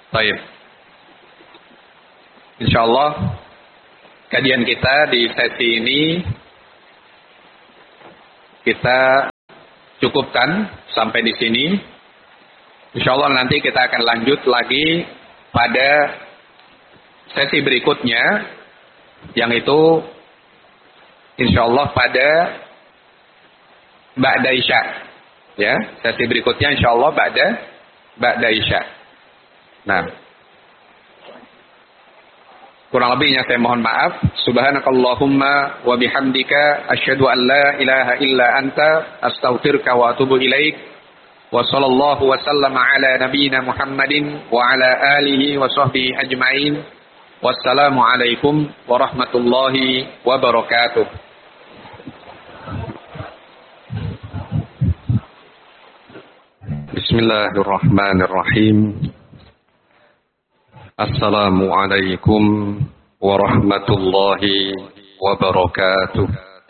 Baik. Insyaallah kajian kita di sesi ini kita cukupkan sampai di sini. Insyaallah nanti kita akan lanjut lagi pada sesi berikutnya, yang itu insyaallah pada ba'da isya. Ya, sesi berikutnya insyaallah ba'da isya. Nah, kurang lebihnya saya mohon maaf. Subhanakallahumma wa bihamdika asyhadu an la ilaha illa anta astaghfiruka wa atubu ilaik. Wa sallallahu wa sallama ala nabiyyina Muhammadin wa ala alihi wa sahbihi ajma'in. Wassalamu alaikum warahmatullahi wabarakatuh. Bismillahirrahmanirrahim. Assalamualaikum warahmatullahi wabarakatuh.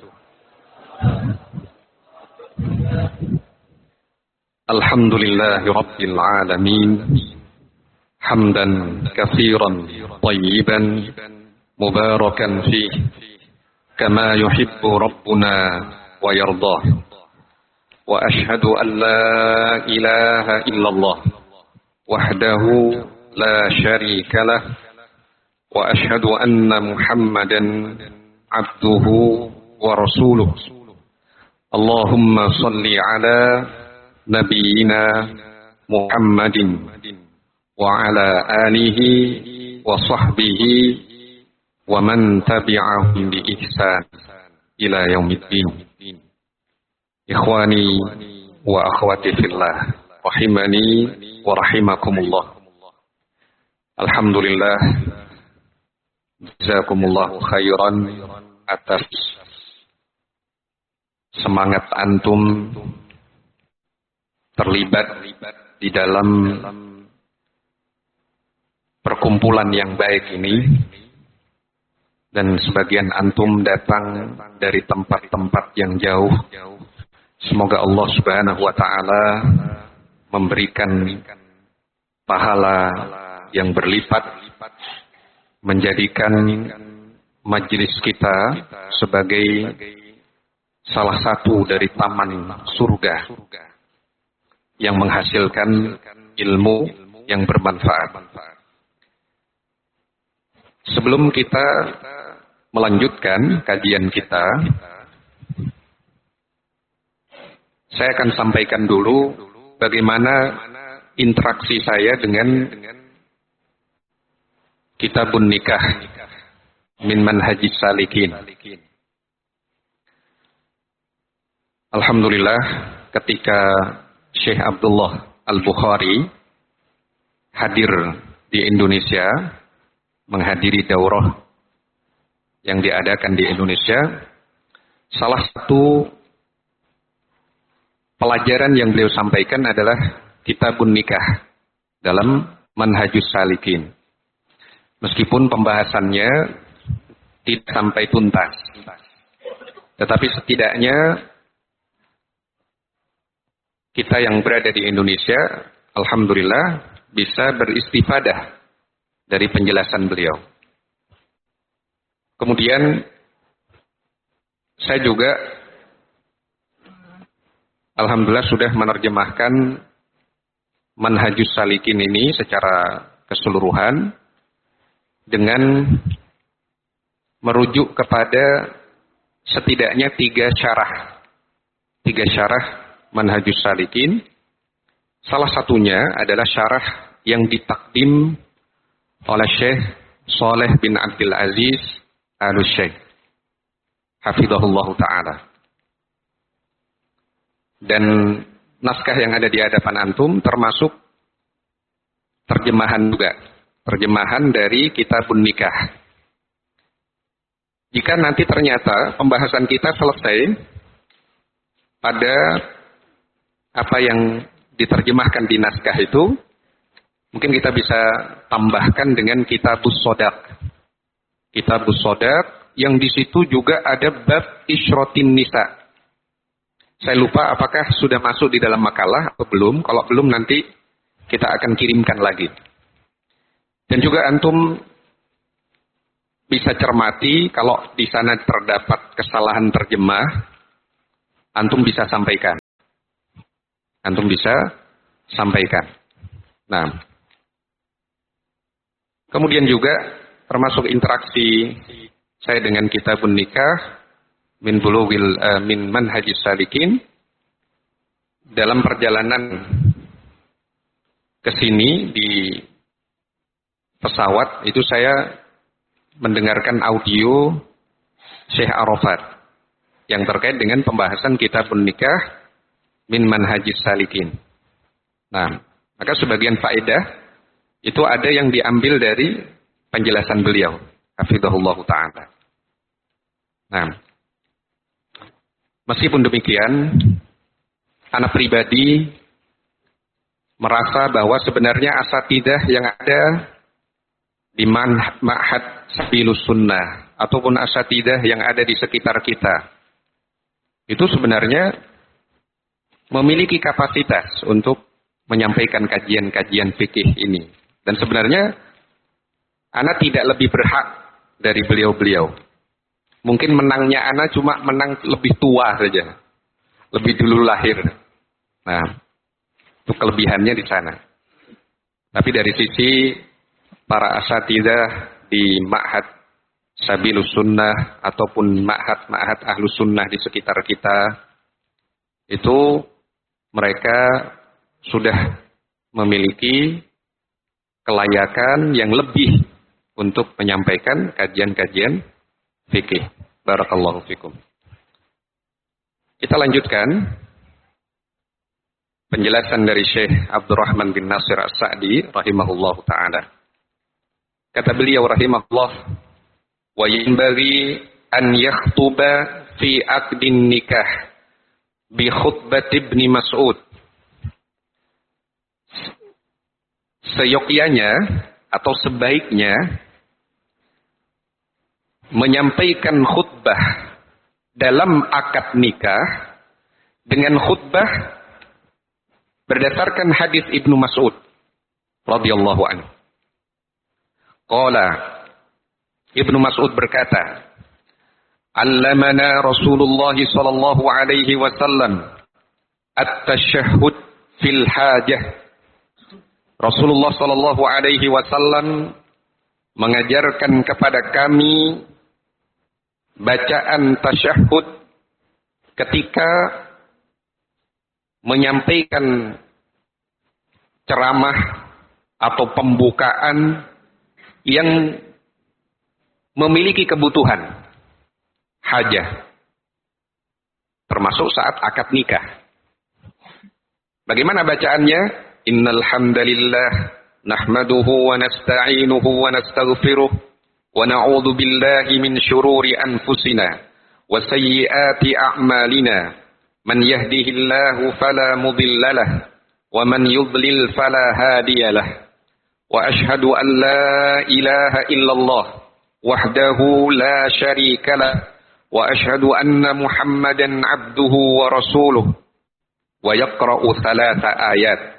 Alhamdulillahi rabbil alamin. Hamdan katsiran tayyiban mubarakan fih kama yuhibbu rabbuna wa yardah. Wa ashhadu an la ilaha illallah wahdahu la syarika lah wa ashhadu anna Muhammadan abduhu wa rasuluh. Allahumma salli ala nabiyyina Muhammadin wa ala alihi wa sahbihi wa man tabi'ahum bi ihsan ila yaumiddin. Ikhwani wa akhwati fillah, rahimani wa rahimakumullah. Alhamdulillah, jazakumullahu khairan atas semangat antum terlibat di dalam perkumpulan yang baik ini, dan sebagian antum datang dari tempat-tempat yang jauh. Semoga Allah Subhanahu wa taala memberikan pahala yang berlipat, menjadikan majelis kita sebagai salah satu dari taman surga yang menghasilkan ilmu yang bermanfaat. Sebelum kita melanjutkan kajian kita, saya akan sampaikan dulu bagaimana interaksi saya dengan Kitabun Nikah min Manhajis Salikin. Alhamdulillah, ketika Syekh Abdullah Al-Bukhari hadir di Indonesia, menghadiri daurah yang diadakan di Indonesia, salah satu pelajaran yang beliau sampaikan adalah Kitabun Nikah dalam Manhajus Salikin. Meskipun pembahasannya tidak sampai tuntas, tetapi setidaknya kita yang berada di Indonesia, alhamdulillah, bisa beristifadah dari penjelasan beliau. Kemudian saya juga alhamdulillah sudah menerjemahkan Manhajus Salikin ini secara keseluruhan dengan merujuk kepada setidaknya tiga syarah Manhajus Salikin. Salah satunya adalah syarah yang ditakdim oleh Syekh Shalih bin Abdul Aziz Al-Syekh, hafizahullah ta'ala. Dan naskah yang ada di hadapan antum termasuk terjemahan juga, terjemahan dari Kitabun Nikah. Jika nanti ternyata pembahasan kita selesai pada apa yang diterjemahkan di naskah itu, mungkin kita bisa tambahkan dengan Kitabus Shadaq. Kitabus Shadaq yang di situ juga ada bab isyratin nisa. Saya lupa apakah sudah masuk di dalam makalah atau belum. Kalau belum nanti kita akan kirimkan lagi. Dan juga antum bisa cermati kalau di sana terdapat kesalahan terjemah, antum bisa sampaikan. Antum bisa sampaikan. Nah, kemudian juga termasuk interaksi saya dengan Kitabun Nikah min manhajis salikin. Dalam perjalanan ke sini di pesawat itu saya mendengarkan audio Syekh Arafat yang terkait dengan pembahasan Kitabun Nikah min manhajis salikin. Nah, maka sebagian faedah itu ada yang diambil dari penjelasan beliau, hafizahullah ta'ala. Nah, meskipun demikian, anak pribadi merasa bahwa sebenarnya asatidah yang ada di Ma'had Sabilus Sunnah ataupun asatidah yang ada di sekitar kita itu sebenarnya memiliki kapasitas untuk menyampaikan kajian-kajian fikih ini. Dan sebenarnya anak tidak lebih berhak dari beliau-beliau. Mungkin menangnya anak cuma menang lebih tua saja, lebih dulu lahir. Nah, itu kelebihannya di sana. Tapi dari sisi para asatidah di Ma'had Sabilus Sunnah ataupun Ma'had Ahlus Sunnah di sekitar kita, itu mereka sudah memiliki kelayakan yang lebih untuk menyampaikan kajian-kajian fikih. Barakallahu fikum. Kita lanjutkan penjelasan dari Syekh Abdurrahman bin Nasir As-Sa'di rahimahullahu ta'ala. Kata beliau rahimahullah, wa yanbaghi an yakhtuba fi aqdin nikah bi khutbat Ibnu Mas'ud. Seyogyanya atau sebaiknya menyampaikan khutbah dalam akad nikah dengan khutbah berdasarkan hadis Ibnu Mas'ud radhiyallahu anhu. Qala, Ibnu Mas'ud berkata, "Allamana Rasulullah sallallahu alaihi wasallam at-tashahhud fil hajah." Rasulullah sallallahu alaihi wasallam mengajarkan kepada kami bacaan tasyahud ketika menyampaikan ceramah atau pembukaan yang memiliki kebutuhan hajah, termasuk saat akad nikah. Bagaimana bacaannya? Innal hamdalillah nahmaduhu wa nasta'inuhu wa nastaghfiruh wa na'udzu billahi min shururi anfusina wa sayyiati a'malina. Man yahdihillahu fala mudilla lahu wa man yudlil fala hadiya lahu. Wa ashhadu an la ilaha illallah wahdahu la syarika lahu wa ashhadu anna Muhammadan abduhu wa rasuluh. Wa yaqra'u thalatha ayat.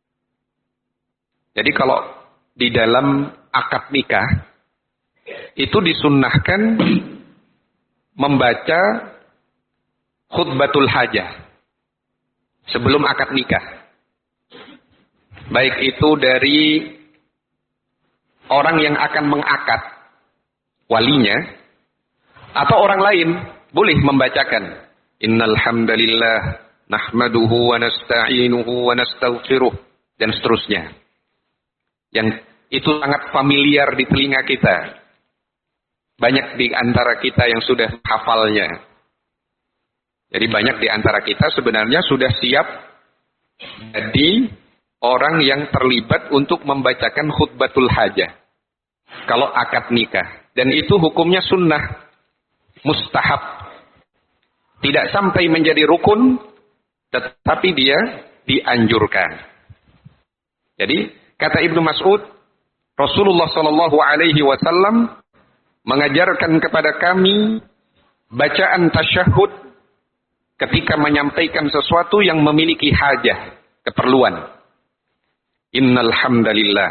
Jadi kalau di dalam akad nikah itu disunnahkan membaca khutbatul hajah sebelum akad nikah. Baik itu dari orang yang akan mengakad, walinya, atau orang lain boleh membacakan. Innal hamdalillah nahmaduhu wa nasta'inuhu wa nastaghfiruh dan seterusnya. Yang itu sangat familiar di telinga kita. Banyak di antara kita yang sudah hafalnya. Jadi banyak di antara kita sebenarnya sudah siap jadi orang yang terlibat untuk membacakan khutbatul hajah kalau akad nikah. Dan itu hukumnya sunnah, mustahab. Tidak sampai menjadi rukun, tetapi dia dianjurkan. Jadi kata Ibnu Mas'ud, Rasulullah Shallallahu Alaihi Wasallam mengajarkan kepada kami bacaan tasyahud ketika menyampaikan sesuatu yang memiliki hajah, keperluan. Innal hamdalillah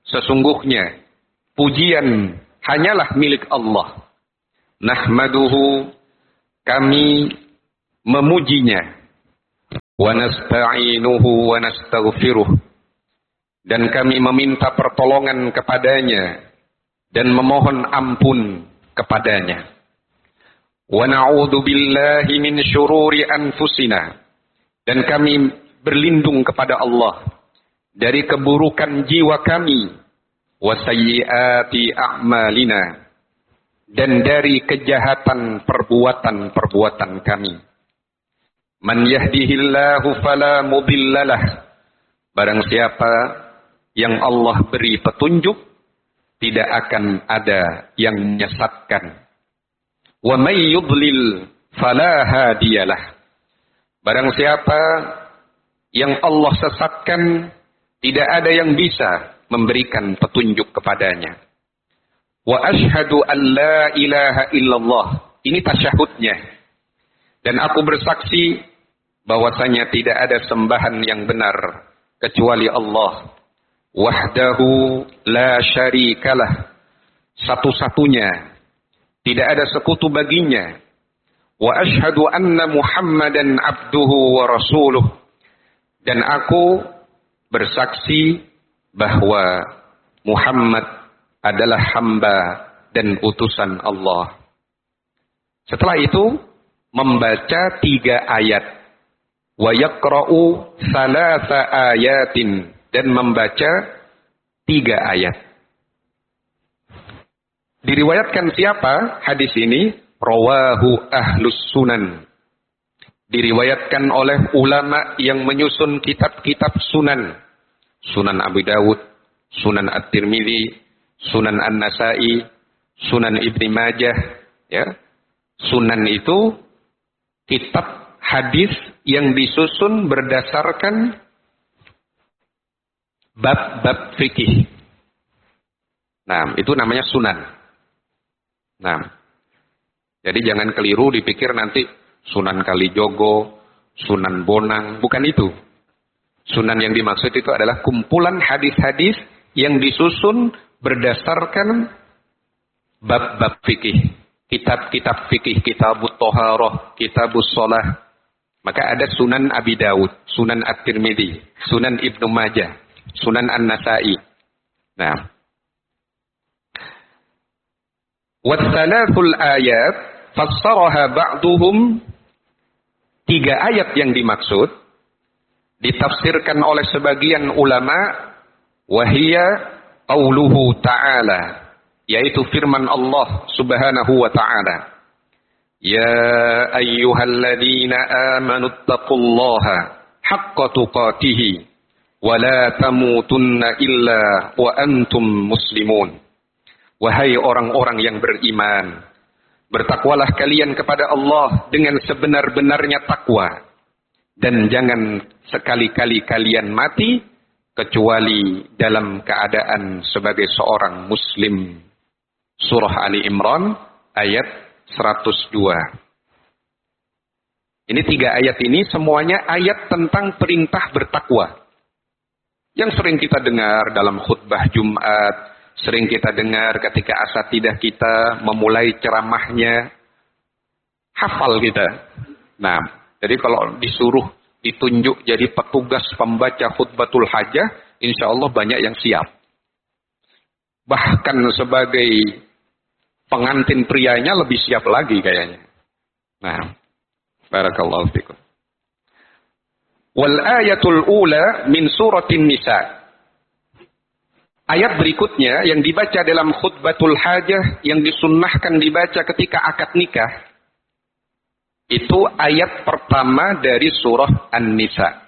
Sesungguhnya pujian hanyalah milik Allah. Nahmaduhu, kami memujinya. Wa nasta'inuhu wa nastaghfiruh, dan kami meminta pertolongan kepadanya dan memohon ampun kepadanya. Wa na'udzu billahi min syururi anfusina, dan kami berlindung kepada Allah dari keburukan jiwa kami, wa sayyiati a'malina, dan dari kejahatan perbuatan-perbuatan kami. Man yahdihillahu fala mudhillalah, barang siapa yang Allah beri petunjuk, tidak akan ada yang menyesatkan. Wa may yudlil fala hadiyalah, barang siapa yang Allah sesatkan, tidak ada yang bisa memberikan petunjuk kepadanya. Wa ashhadu an la ilaha illallah, ini tasyahudnya. Dan aku bersaksi bahwasanya tidak ada sembahan yang benar kecuali Allah. Wahdahu la syarikalah, satu-satunya, tidak ada sekutu baginya. Wa ashhadu anna Muhammadan abduhu wa rasuluh, dan aku bersaksi bahwa Muhammad adalah hamba dan utusan Allah. Setelah itu membaca 3 ayat. Wa yaqra'u salasa ayatin, dan membaca 3 ayat. Diriwayatkan siapa hadis ini? Rawahu ahlus sunan. Diriwayatkan oleh ulama yang menyusun kitab-kitab sunan. Sunan Abu Dawud, Sunan At-Tirmidzi, Sunan An-Nasa'i, Sunan Ibnu Majah, ya. Sunan itu kitab hadis yang disusun berdasarkan bab-bab fikih. Nah, itu namanya sunan. Nah, jadi jangan keliru dipikir nanti Sunan Kalijogo, Sunan Bonang, bukan itu. Sunan yang dimaksud itu adalah kumpulan hadis-hadis yang disusun berdasarkan bab-bab fikih. Kitab-kitab fikih, kitabut toharoh, kitabus sholah. Maka ada Sunan Abi Dawud, Sunan At-Tirmidzi, Sunan Ibnu Majah, Sunan An-Nasa'i. Nah, watsalatul ayat fassaraha ba'duhum, 3 ayat yang dimaksud ditafsirkan oleh sebagian ulama, wahia qauluhu ta'ala, yaitu firman Allah subhanahu wa ta'ala, ya ayyuhalladzina amanu taqullaha haqqa tuqatih wa la tamutunna illa wa antum muslimun. Wahai orang-orang yang beriman, bertakwalah kalian kepada Allah dengan sebenar-benarnya takwa, dan jangan sekali-kali kalian mati kecuali dalam keadaan sebagai seorang muslim. Surah Ali Imran ayat 102. Ini 3 ayat ini semuanya ayat tentang perintah bertakwa. Yang sering kita dengar dalam khutbah Jumat, sering kita dengar ketika asatidah kita memulai ceramahnya, hafal kita. Nah, jadi kalau disuruh ditunjuk jadi petugas pembaca khutbatul hajah, insya Allah banyak yang siap. Bahkan sebagai pengantin prianya lebih siap lagi kayaknya. Nah, barakallahu fikum. Wal ayatul ula min suratin nisa. Ayat berikutnya yang dibaca dalam khutbatul hajah, yang disunnahkan dibaca ketika akad nikah, itu ayat pertama dari surah An-Nisa.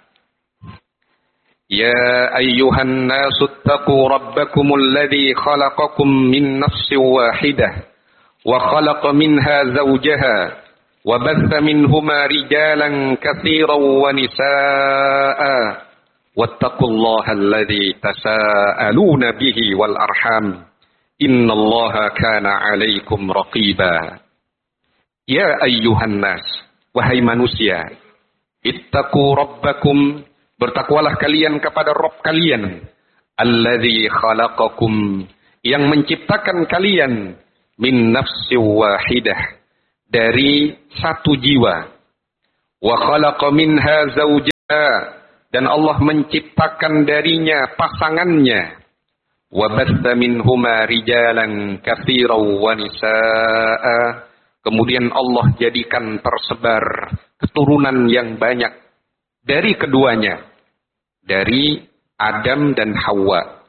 Ya ayyuhan nasu ttaqu rabbakumul ladzi khalaqakum min nafsin wahidah wa khalaqa minha zawjaha wa batha minhuma rijalan katsiran wa nisaa'a wattaqullaha alladzi tasaaluna bihi wal arham innallaha kana 'alaikum raqiba. Ya ayyuhan nas, wahai manusia, ittaqu rabbakum, bertakwalah kalian kepada Rabb kalian, alladzi khalaqakum, yang menciptakan kalian min nafsin wahidah, dari satu jiwa. Wa khalaqa minha zawjaha, dan Allah menciptakan darinya pasangannya. Wa batha minhuma rijalan katsiran wa nisaa, kemudian Allah jadikan tersebar keturunan yang banyak dari keduanya, dari Adam dan Hawa.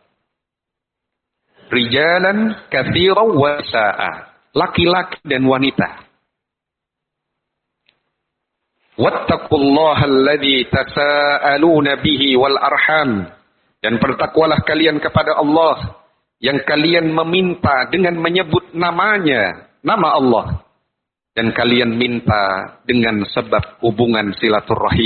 Rijalan katsiran wa nisaa, laki-laki dan wanita. Wattaqullaha alladzi tasaaluna bihi wal arham, dan bertakwalah kalian kepada Allah yang kalian meminta dengan menyebut namanya, nama Allah, dan kalian minta dengan sebab hubungan silaturahim.